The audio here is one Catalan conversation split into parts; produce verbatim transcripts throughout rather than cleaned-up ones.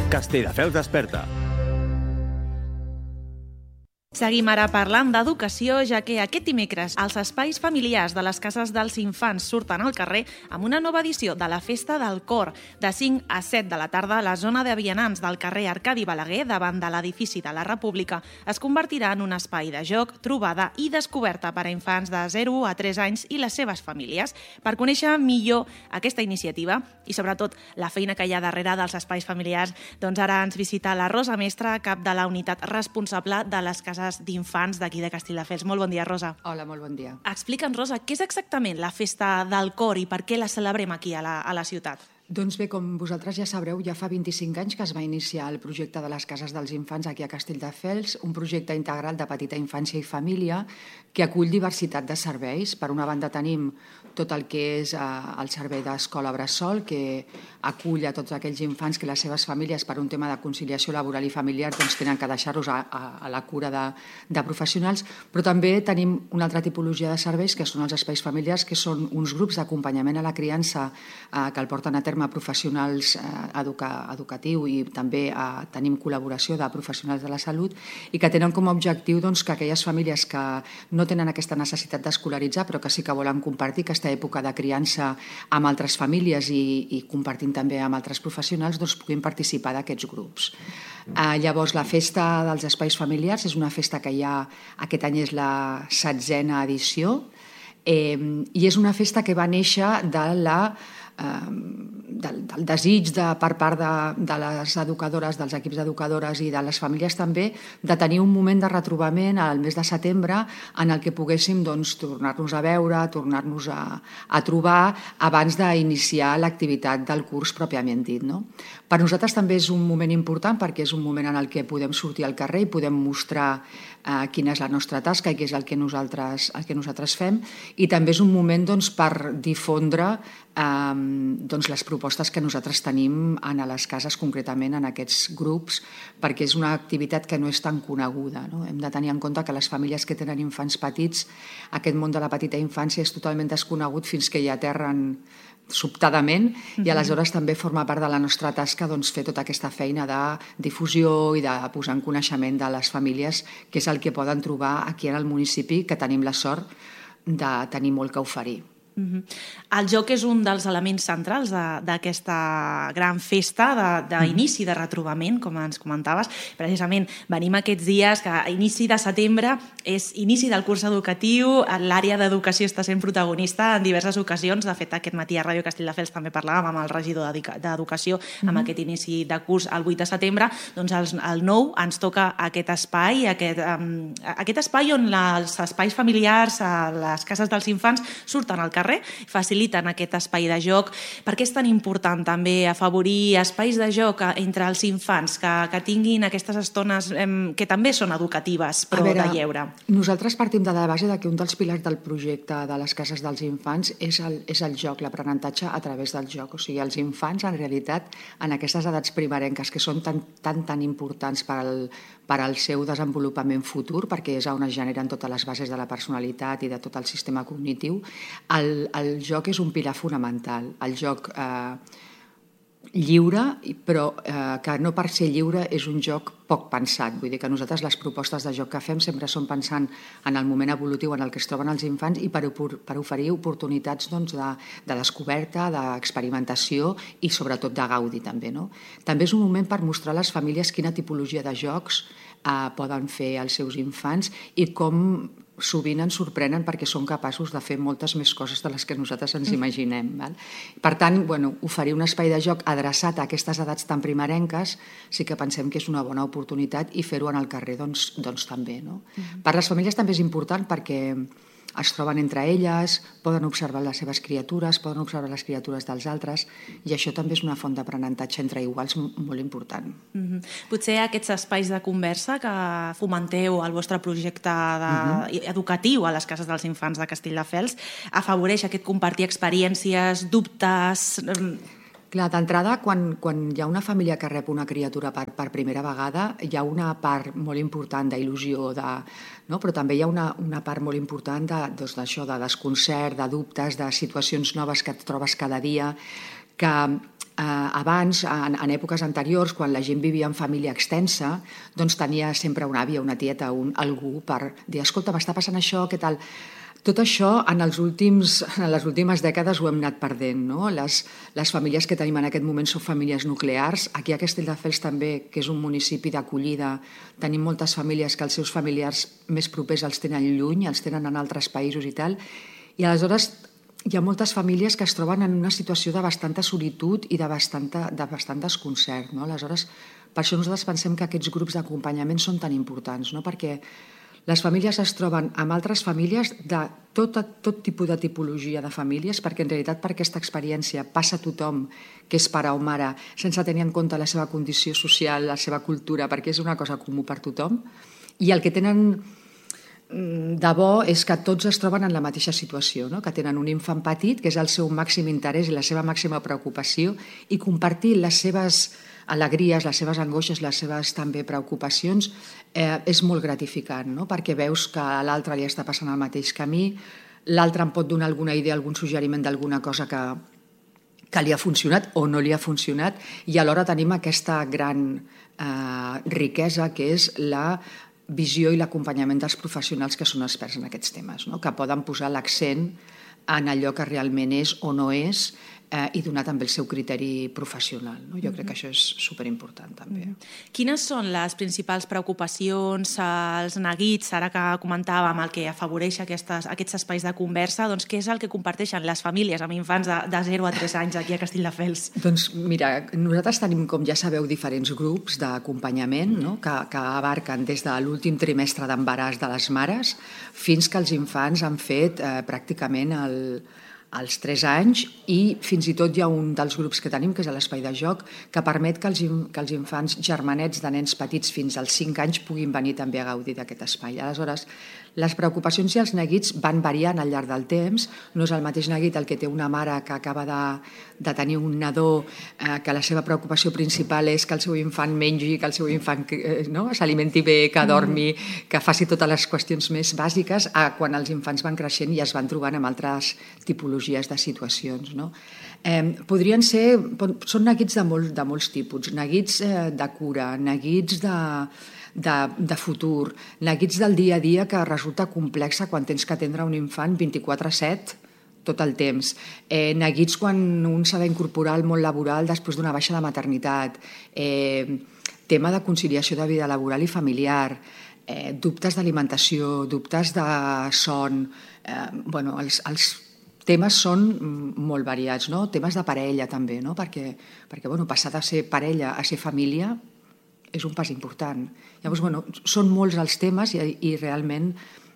Castelldefels desperta. Seguim ara parlant d'educació, ja que aquest dimecres els espais familiars de les cases dels infants surten al carrer amb una nova edició de la Festa del Cor. De cinc a set de la tarda, la zona de vianants del carrer Arcadi Balaguer, davant de l'edifici de la República, es convertirà en un espai de joc, trobada i descoberta per a infants de zero a tres anys i les seves famílies. Per conèixer millor aquesta iniciativa i, sobretot, la feina que hi ha darrere dels espais familiars, doncs ara ens visita la Rosa Mestre, cap de la unitat responsable de les cases d'infants d'aquí de Castelldefels. Molt bon dia, Rosa. Hola, molt bon dia. Explica'ns, Rosa, què és exactament la Festa del Cor i per què la celebrem aquí a la, a la ciutat? Doncs bé, com vosaltres ja sabreu, ja fa vint-i-cinc anys que es va iniciar el projecte de les cases dels infants aquí a Castelldefels, un projecte integral de petita infància i família que acull diversitat de serveis. Per una banda tenim tot el que és eh, el servei d'escola bressol, que acull a tots aquells infants que les seves famílies, per un tema de conciliació laboral i familiar, doncs tenen que deixar-los a, a, a la cura de, de professionals, però també tenim una altra tipologia de serveis que són els espais familiars, que són uns grups d'acompanyament a la criança eh, que el porten a terme professionals eh, educa, educatiu i també eh, tenim col·laboració de professionals de la salut i que tenen com a objectiu doncs, que aquelles famílies que no tenen aquesta necessitat d'escolaritzar però que sí que volen compartir aquesta època de criança amb altres famílies i, i compartint també amb altres professionals doncs, puguin participar d'aquests grups. Eh, llavors, la Festa dels Espais Familiars és una festa que ja aquest any és la setzena edició eh, i és una festa que va néixer de la Del, del desig de, per part de, de les educadores, dels equips d'educadores i de les famílies també, de tenir un moment de retrobament al mes de setembre en el que poguéssim doncs, tornar-nos a veure, tornar-nos a, a trobar abans d'iniciar l'activitat del curs pròpiament dit. No? Per nosaltres també és un moment important perquè és un moment en el que podem sortir al carrer i podem mostrar eh, quina és la nostra tasca i què és el que nosaltres, el que nosaltres fem i també és un moment doncs, per difondre eh, doncs, les propostes que nosaltres tenim en les cases, concretament en aquests grups, perquè és una activitat que no és tan coneguda. No? Hem de tenir en compte que les famílies que tenen infants petits, aquest món de la petita infància és totalment desconegut fins que hi aterren sobtadament i aleshores també forma part de la nostra tasca doncs, fer tota aquesta feina de difusió i de posar en coneixement de les famílies, que és el que poden trobar aquí en el municipi, que tenim la sort de tenir molt que oferir. Uh-huh. El joc és un dels elements centrals d'aquesta gran festa d'inici de, de retrobament, com ens comentaves. Precisament venim aquests dies que a inici de setembre és inici del curs educatiu, l'àrea d'educació està sent protagonista en diverses ocasions. De fet, aquest matí a Ràdio Castelldefels també parlàvem amb el regidor d'Educació amb uh-huh. aquest inici de curs el vuit de setembre. Doncs el, el nou ens toca aquest espai, aquest, um, aquest espai on els espais familiars, les cases dels infants surten al carrer, faciliten aquest espai de joc. Per què és tan important també afavorir espais de joc entre els infants que, que tinguin aquestes estones eh, que també són educatives, però veure, de lleure? Nosaltres partim de la base de que un dels pilars del projecte de les cases dels infants és el, és el joc, l'aprenentatge a través del joc. O sigui, els infants, en realitat, en aquestes edats primerenques que són tan, tan, tan importants per al, per al seu desenvolupament futur, perquè és on es generen totes les bases de la personalitat i de tot el sistema cognitiu, el El joc és un pilar fonamental, el joc eh, lliure, però eh, que no per ser lliure és un joc poc pensat. Vull dir que nosaltres les propostes de joc que fem sempre són pensant en el moment evolutiu en el que es troben els infants i per, per oferir oportunitats doncs, de, de descoberta, d'experimentació i sobretot de gaudi també. No? També és un moment per mostrar a les famílies quina tipologia de jocs eh, poden fer els seus infants i com sovint ens sorprenen perquè són capaços de fer moltes més coses de les que nosaltres ens imaginem. Val? Per tant, bueno, oferir un espai de joc adreçat a aquestes edats tan primerenques sí que pensem que és una bona oportunitat i fer-ho en el carrer doncs, doncs també. No? Uh-huh. Per les famílies també és important perquè es troben entre elles, poden observar les seves criatures, poden observar les criatures dels altres i això també és una font d'aprenentatge entre iguals molt important. Mm-hmm. Potser aquests espais de conversa que fomenteu al vostre projecte de... mm-hmm. educatiu a les cases dels infants de Castelldefels afavoreix aquest compartir experiències, dubtes... Clar, d'entrada, quan, quan hi ha una família que rep una criatura per, per primera vegada, hi ha una part molt important d'il·lusió, de, no? Però també hi ha una, una part molt important de, doncs, d'això, de desconcert, de dubtes, de situacions noves que et trobes cada dia, que abans, en, en èpoques anteriors, quan la gent vivia en família extensa, doncs tenia sempre una àvia, una tieta, un, algú per dir, escolta, m'està passant això, què tal? Tot això en, els últims, en les últimes dècades ho hem anat perdent, no? Les, les famílies que tenim en aquest moment són famílies nuclears. Aquí a Castelldefels també, que és un municipi d'acollida, tenim moltes famílies que els seus familiars més propers els tenen lluny, els tenen en altres països i tal, i aleshores hi ha moltes famílies que es troben en una situació de bastanta solitud i de bastant, de bastant desconcert. No? Aleshores, per això nosaltres pensem que aquests grups d'acompanyament són tan importants, no? Perquè les famílies es troben amb altres famílies de tot, tot tipus de tipologia de famílies, perquè en realitat per aquesta experiència passa a tothom que és pare o mare, sense tenir en compte la seva condició social, la seva cultura, perquè és una cosa comú per tothom, i el que tenen de bo és que tots es troben en la mateixa situació, no? Que tenen un infant petit, que és el seu màxim interès i la seva màxima preocupació, i compartir les seves alegries, les seves angoixes, les seves també preocupacions, eh, és molt gratificant, no? Perquè veus que a l'altre li està passant el mateix camí, l'altre em pot donar alguna idea, algun suggeriment d'alguna cosa que, que li ha funcionat o no li ha funcionat, i alhora tenim aquesta gran eh, riquesa que és la visió i l'acompanyament dels professionals que són experts en aquests temes, no? Que poden posar l'accent en allò que realment és o no és eh, i donar també el seu criteri professional. No? Jo crec que això és superimportant també. Quines són les principals preocupacions, els neguits, ara que comentàvem el que afavoreix aquestes, aquests espais de conversa, doncs què és el que comparteixen les famílies amb infants de, de zero a tres anys aquí a Castelldefels? Doncs mira, nosaltres tenim, com ja sabeu, diferents grups d'acompanyament, no? que, que abarquen des de l'últim trimestre d'embaràs de les mares fins que els infants han fet eh, pràcticament el als tres anys, i fins i tot hi ha un dels grups que tenim, que és l'espai de joc, que permet que els, que els infants germanets de nens petits fins als cinc anys puguin venir també a gaudir d'aquest espai. Aleshores, les preocupacions i els neguits van variant al llarg del temps. No és el mateix neguit el que té una mare que acaba de, de tenir un nadó, eh, que la seva preocupació principal és que el seu infant mengi, que el seu infant eh, no? s'alimenti bé, que dormi, que faci totes les qüestions més bàsiques, a quan els infants van creixent i es van trobant amb altres tipologies de situacions. No? Eh, podrien ser, són neguits de, molt, de molts tipus, neguits eh, de cura, neguits de, de, de futur, neguits del dia a dia que resulta complexa quan tens que atendre un infant vint-i-quatre set tot el temps, eh, neguits quan un s'ha d'incorporar al món laboral després d'una baixa de maternitat, eh, tema de conciliació de vida laboral i familiar, eh, dubtes d'alimentació, dubtes de son, eh, bueno, els, els temes són molt variats, no? Temes de parella també, no? Perquè, perquè bueno, passar de ser parella a ser família és un pas important. Llavors, bueno, són molts els temes i, i realment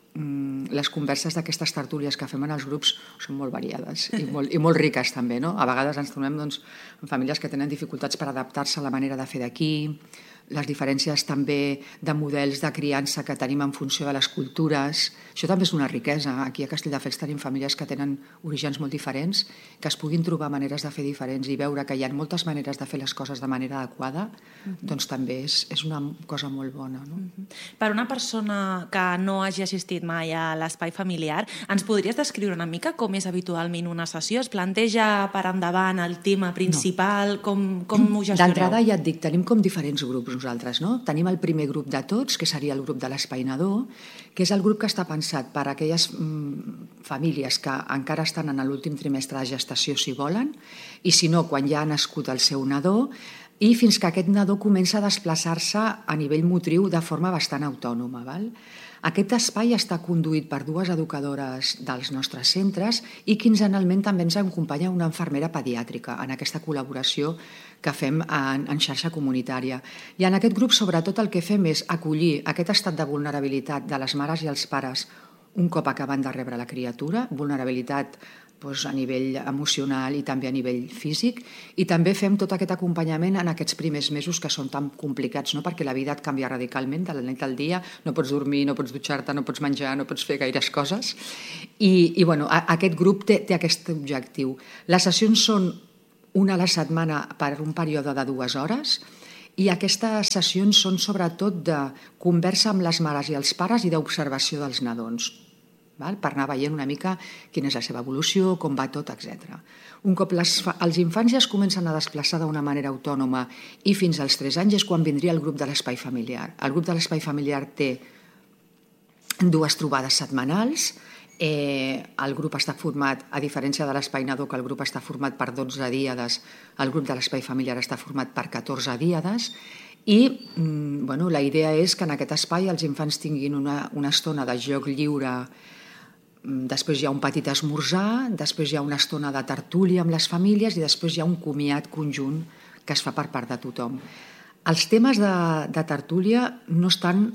mmm, les converses d'aquestes tertúlies que fem en els grups són molt variades i molt, i molt riques també, no? A vegades ens trobem doncs, en famílies que tenen dificultats per adaptar-se a la manera de fer d'aquí, les diferències també de models de criança que tenim en funció de les cultures. Això també és una riquesa. Aquí a Castelldefels tenim famílies que tenen orígens molt diferents, que es puguin trobar maneres de fer diferents i veure que hi ha moltes maneres de fer les coses de manera adequada, uh-huh. doncs també és, és una cosa molt bona. No? Uh-huh. Per una persona que no hagi assistit mai a l'espai familiar, ens podries descriure una mica com és habitualment una sessió? Es planteja per endavant el tema principal? No. Com, com ho gestioneu? D'entrada ja et dic, tenim com diferents grups nosaltres, no? Tenim el primer grup de tots, que seria el grup de l'Espai Nadó, que és el grup que està pensat per a aquelles mm, famílies que encara estan en l'últim trimestre de gestació, si volen, i si no, quan ja ha nascut el seu nadó, i fins que aquest nadó comença a desplaçar-se a nivell motriu de forma bastant autònoma. Val? Aquest espai està conduït per dues educadores dels nostres centres i quinzenalment també ens acompanya una infermera pediàtrica en aquesta col·laboració que fem en, en xarxa comunitària. I en aquest grup, sobretot, el que fem és acollir aquest estat de vulnerabilitat de les mares i els pares un cop acaben de rebre la criatura, vulnerabilitat doncs, a nivell emocional i també a nivell físic, i també fem tot aquest acompanyament en aquests primers mesos que són tan complicats, no? Perquè la vida et canvia radicalment de la nit al dia, no pots dormir, no pots dutxar-te, no pots menjar, no pots fer gaires coses, i, i bueno, a, aquest grup té, té aquest objectiu. Les sessions són una a la setmana per un període de dues hores, i aquestes sessions són sobretot de conversa amb les mares i els pares i d'observació dels nadons. val? Per anar veient una mica quina és la seva evolució, com va tot, etcètera. Un cop les, els infants ja es comencen a desplaçar d'una manera autònoma i fins als tres anys és quan vindria el grup de l'espai familiar. El grup de l'espai familiar té dues trobades setmanals. Eh, el grup està format, a diferència de l'espai nadó, que el grup està format per dotze díades, el grup de l'espai familiar està format per catorze díades i mm, bueno, la idea és que en aquest espai els infants tinguin una, una estona de joc lliure, després hi ha un petit esmorzar, després hi ha una estona de tertúlia amb les famílies i després hi ha un comiat conjunt que es fa per part de tothom. Els temes de, de tertúlia no estan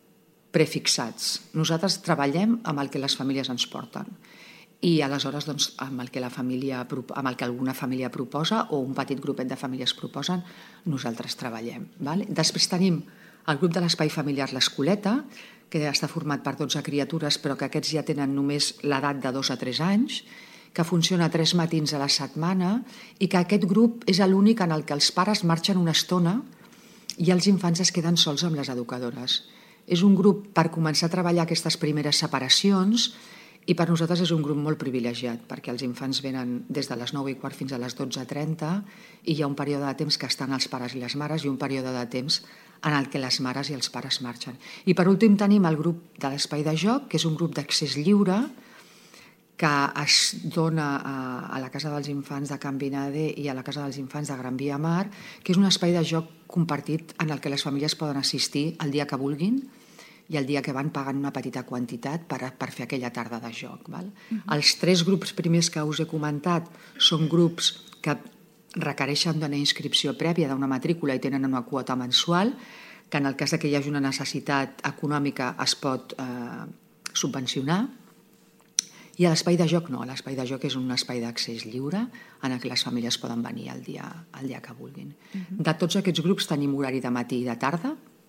prefixats. Nosaltres treballem amb el que les famílies ens porten i aleshores doncs, amb, el que la família, amb el que alguna família proposa o un petit grupet de famílies proposen, nosaltres treballem. Vale? Després tenim el grup de l'espai familiar L'Escoleta, que està format per dotze criatures però que aquests ja tenen només l'edat de dos a tres anys, que funciona tres matins a la setmana i que aquest grup és l'únic en el que els pares marxen una estona i els infants es queden sols amb les educadores. És un grup per començar a treballar aquestes primeres separacions i per nosaltres és un grup molt privilegiat perquè els infants venen des de les nou i quart fins a les dotze trenta i hi ha un període de temps que estan els pares i les mares i un període de temps en el que les mares i els pares marxen. I per últim tenim el grup de l'espai de joc, que és un grup d'accés lliure que es dona a la Casa dels Infants de Can Binade i a la Casa dels Infants de Gran Via Mar, que és un espai de joc compartit en el que les famílies poden assistir el dia que vulguin i el dia que van pagant una petita quantitat per, per fer aquella tarda de joc. Val? Uh-huh. Els tres grups primers que us he comentat són grups que requereixen d'una inscripció prèvia d'una matrícula i tenen una quota mensual, que en el cas que hi hagi una necessitat econòmica es pot eh, subvencionar. I a l'espai de joc no, l'espai de joc és un espai d'accés lliure en què les famílies poden venir el dia, el dia que vulguin. Uh-huh. De tots aquests grups tenim horari de matí i de tarda,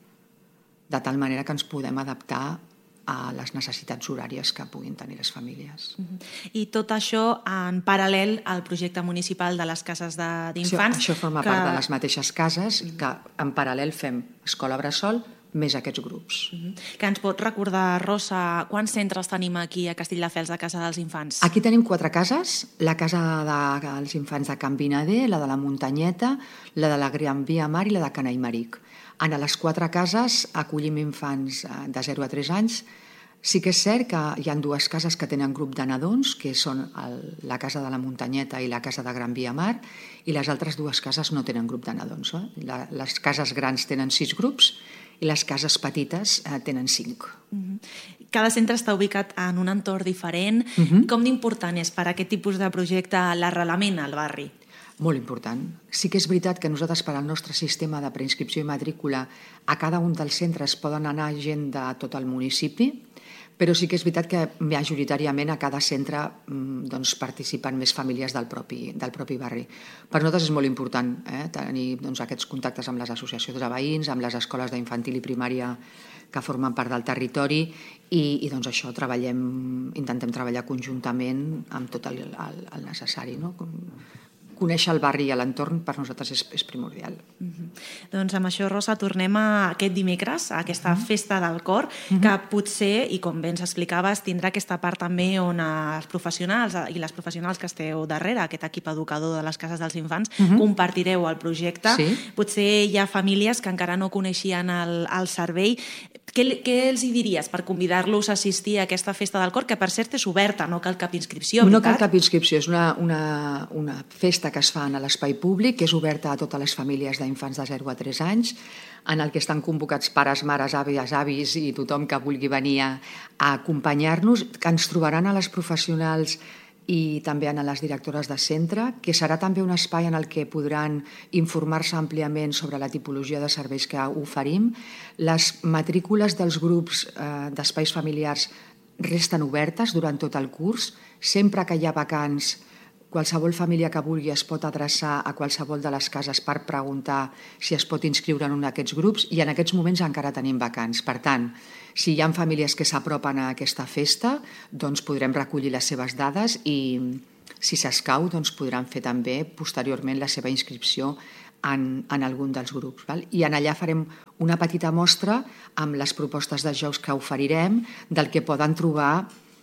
de tal manera que ens podem adaptar a les necessitats horàries que puguin tenir les famílies. Uh-huh. I tot això en paral·lel al projecte municipal de les cases d'infants. Això, això forma que... part de les mateixes cases, que en paral·lel fem escola bressol, més aquests grups. Uh-huh. Que ens pot recordar, Rosa, quants centres tenim aquí a Castelldefels de Casa dels Infants? Aquí tenim quatre cases, la Casa dels Infants de Can Binade, la de la Muntanyeta, la de la Gran Via Mar i la de Can Aimeric. En les quatre cases acollim infants de zero a tres anys. Sí que és cert que hi ha dues cases que tenen grup de nadons, que són el, la Casa de la Muntanyeta i la Casa de Gran Via Mar, i les altres dues cases no tenen grup de nadons. Eh? La, les cases grans tenen sis grups i les cases petites eh, tenen cinc. Uh-huh. Cada centre està ubicat en un entorn diferent. Uh-huh. Com d'important és per a aquest tipus de projecte l'arrelament al barri? Molt important. Sí que és veritat que nosaltres per al nostre sistema de preinscripció i matrícula a cada un dels centres poden anar gent de tot el municipi, però sí que és veritat que majoritàriament a cada centre doncs, participen més famílies del propi, del propi barri. Per nosaltres és molt important eh, tenir doncs, aquests contactes amb les associacions de veïns, amb les escoles d'infantil i primària que formen part del territori i, i doncs això treballem, intentem treballar conjuntament amb tot el, el, el necessari, no? Com, conèixer el barri i l'entorn per nosaltres és, és primordial. Uh-huh. Doncs amb això, Rosa, tornem a aquest dimecres, a aquesta uh-huh. festa del cor, uh-huh. que potser, i com bé ens explicaves, tindrà aquesta part també on els professionals i les professionals que esteu darrere, aquest equip educador de les cases dels infants, uh-huh. compartireu el projecte. Sí. Potser hi ha famílies que encara no coneixien el, el servei. Què, què els hi diries per convidar-los a assistir a aquesta festa del cor, que per cert és oberta, no cal cap inscripció, no veritat? No cal cap inscripció, és una, una, una festa que es fa a l'espai públic, que és oberta a totes les famílies d'infants de zero a tres anys, en el que estan convocats pares, mares, àvies, avis i tothom que vulgui venir a, a acompanyar-nos, que ens trobaran a les professionals i també a les directores de centre, que serà també un espai en el que podran informar-se àmpliament sobre la tipologia de serveis que oferim. Les matrícules dels grups eh, d'espais familiars resten obertes durant tot el curs. Sempre que hi ha vacants, qualsevol família que vulgui es pot adreçar a qualsevol de les cases per preguntar si es pot inscriure en un d'aquests grups i en aquests moments encara tenim vacants. Per tant, si hi ha famílies que s'apropen a aquesta festa, doncs podrem recollir les seves dades i, si s'escau, doncs podran fer també posteriorment la seva inscripció en, en algun dels grups. Val? I en allà farem una petita mostra amb les propostes de jocs que oferirem, del que poden trobar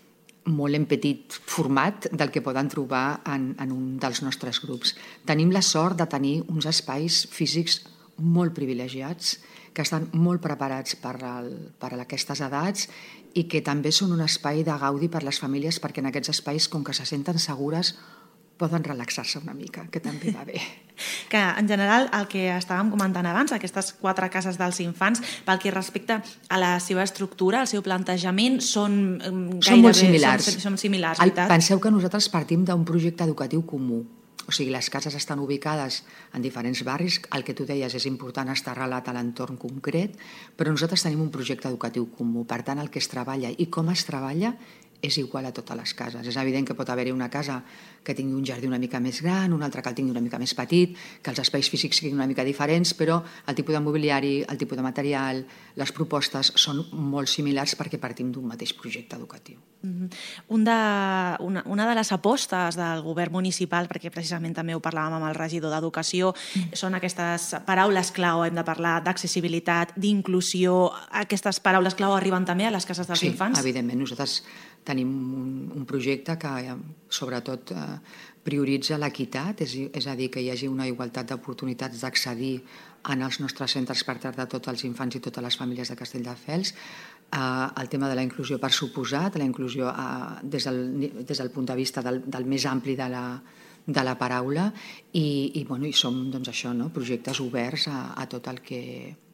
molt en petit format del que poden trobar en, en un dels nostres grups. Tenim la sort de tenir uns espais físics molt privilegiats, que estan molt preparats per, el, per a aquestes edats i que també són un espai de gaudi per les famílies, perquè en aquests espais, com que se senten segures, poden relaxar-se una mica, que també va bé. Que, en general, el que estàvem comentant abans, aquestes quatre cases dels infants, pel que respecta a la seva estructura, al seu plantejament, són gairebé... Són molt similars. Són, són similars, el, veritat? Penseu que nosaltres partim d'un projecte educatiu comú. O sigui, les cases estan ubicades en diferents barris. El que tu deies és important estar arrelat a l'entorn concret, però nosaltres tenim un projecte educatiu comú. Per tant, el que es treballa i com es treballa és igual a totes les cases. És evident que pot haver-hi una casa que tingui un jardí una mica més gran, una altra que el tingui una mica més petit, que els espais físics siguin una mica diferents, però el tipus de mobiliari, el tipus de material, les propostes són molt similars perquè partim d'un mateix projecte educatiu. Mm-hmm. Un de, una, una de les apostes del govern municipal, perquè precisament també ho parlàvem amb el regidor d'Educació, mm. són aquestes paraules clau, hem de parlar d'accessibilitat, d'inclusió. Aquestes paraules clau arriben també a les cases dels sí, infants? Sí, evidentment. Nosaltres tenim un, un projecte que sobretot eh, prioritza l'equitat, és, és a dir, que hi hagi una igualtat d'oportunitats d'accedir en els nostres centres per tractar tots els infants i totes les famílies de Castelldefels. Eh, el tema de la inclusió, per suposat, la inclusió eh, des, del, des del punt de vista del, del més ampli de la, de la paraula i, i, bueno, i som doncs, això, no? projectes oberts a, a tot el que...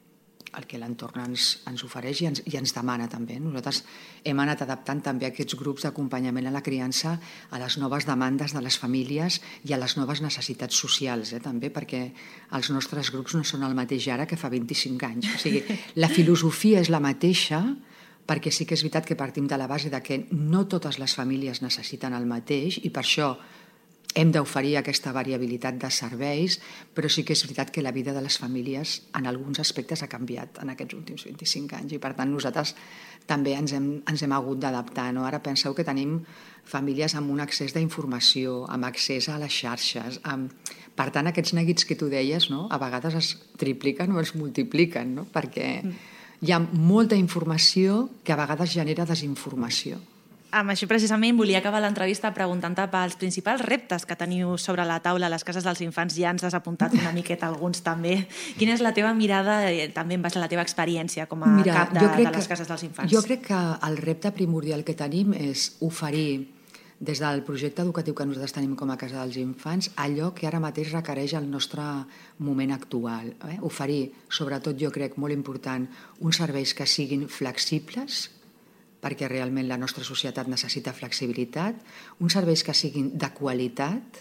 el que l'entorn ens, ens ofereix i ens, i ens demana també. Nosaltres hem anat adaptant també aquests grups d'acompanyament a la criança a les noves demandes de les famílies i a les noves necessitats socials, eh, també, perquè els nostres grups no són el mateix ara que fa vint-i-cinc anys. O sigui, la filosofia és la mateixa, perquè sí que és veritat que partim de la base de que no totes les famílies necessiten el mateix i per això hem d'oferir aquesta variabilitat de serveis, però sí que és veritat que la vida de les famílies en alguns aspectes ha canviat en aquests últims vint-i-cinc anys i per tant nosaltres també ens hem, ens hem hagut d'adaptar. No? Ara penseu que tenim famílies amb un accés d'informació, amb accés a les xarxes. Amb... Per tant, aquests neguits que tu deies, no? A vegades es tripliquen o es multipliquen, no? Perquè hi ha molta informació que a vegades genera desinformació. Amb això precisament volia acabar l'entrevista preguntant-te pels principals reptes que teniu sobre la taula a les cases dels infants. Ja ens has apuntat una miqueta alguns també. Quina és la teva mirada, també en base a la teva experiència com a Mira, cap de, de les cases dels infants? Jo crec que el repte primordial que tenim és oferir des del projecte educatiu que nosaltres tenim com a Casa dels Infants allò que ara mateix requereix el nostre moment actual. Eh? Oferir, sobretot jo crec molt important, uns serveis que siguin flexibles, perquè realment la nostra societat necessita flexibilitat, uns serveis que siguin de qualitat,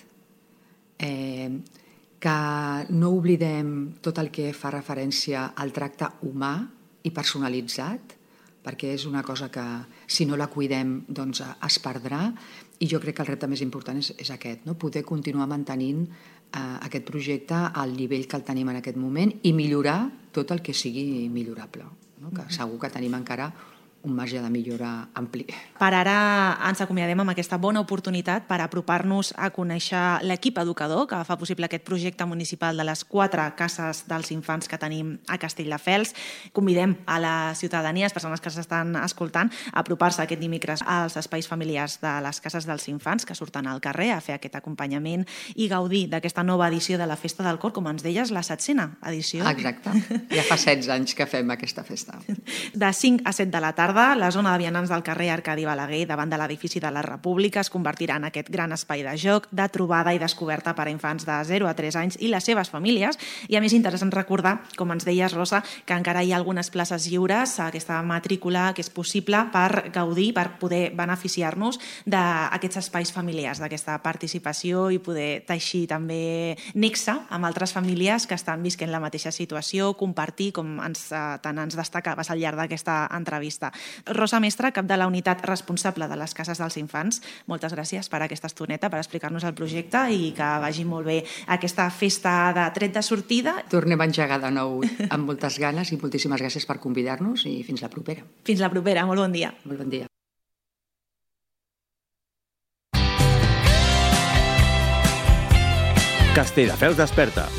eh, que no oblidem tot el que fa referència al tracte humà i personalitzat, perquè és una cosa que si no la cuidem doncs es perdrà, i jo crec que el repte més important és, és aquest, no? Poder continuar mantenint eh, aquest projecte al nivell que el tenim en aquest moment i millorar tot el que sigui millorable, no? Que segur que tenim encara un marge de millora ampli. Per ara ens acomiadem amb aquesta bona oportunitat per apropar-nos a conèixer l'equip educador que fa possible aquest projecte municipal de les quatre cases dels infants que tenim a Castelldefels. Convidem a la ciutadania, les persones que s'estan escoltant, a apropar-se aquest dimecres als espais familiars de les cases dels infants que surten al carrer a fer aquest acompanyament i gaudir d'aquesta nova edició de la Festa del Cor, com ens deies, la setzena edició. Exacte. Ja fa setze anys que fem aquesta festa. De cinc a set de la tarda, la zona de vianants del carrer Arcadi Balaguer davant de l'edifici de la República es convertirà en aquest gran espai de joc, de trobada i descoberta per a infants de zero a tres anys i les seves famílies. I a més interessant recordar, com ens deies, Rosa, que encara hi ha algunes places lliures, aquesta matrícula que és possible per gaudir, per poder beneficiar-nos d'aquests espais familiars, d'aquesta participació i poder teixir també nexe amb altres famílies que estan visquent la mateixa situació, compartir, com ens, tant ens destacaves al llarg d'aquesta entrevista. Rosa Mestre, cap de la unitat responsable de les cases dels infants, moltes gràcies per aquesta estoneta, per explicar-nos el projecte i que vagi molt bé aquesta festa de tret de sortida. Tornem a engegar de nou amb moltes ganes i moltíssimes gràcies per convidar-nos i fins la propera. Fins la propera, molt bon dia. Molt bon dia. Castelldefels desperta.